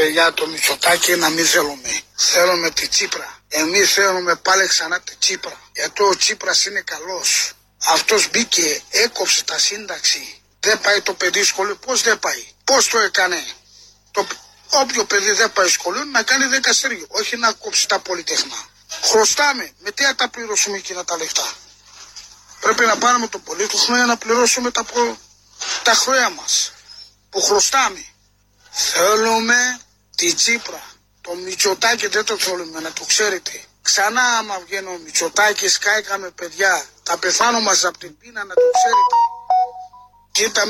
παιδιά, το Μητσοτάκη να μην θέλουμε. Θέλουμε τη Τσίπρα. Εμείς θέλουμε πάλι ξανά τη Τσίπρα. Γιατί ο Τσίπρας είναι καλός. Αυτός μπήκε, έκοψε τα σύνταξη. Δεν πάει το παιδί σχολείο. Πώς δεν πάει? Πώς το έκανε? Όποιο παιδί δεν πάει σχολείο να κάνει δικαστήριο. Όχι να κόψει τα πολυτεχνά. Χρωστάμε. Με τι θα τα πληρώσουμε εκείνα τα λεφτά? Πρέπει να πάρουμε το πολύτεχνο για να πληρώσουμε τα χρέη μας που χρωστάμε. Θέλουμε τη Τσίπρα. Το Μητσοτάκη δεν το θέλουμε, να το ξέρετε. Ξανά άμα βγαίνει ο Μητσοτάκης, κάηκαμε παιδιά. Θα πεθάνω μας από την πείνα, να το ξέρετε. Κοίτα.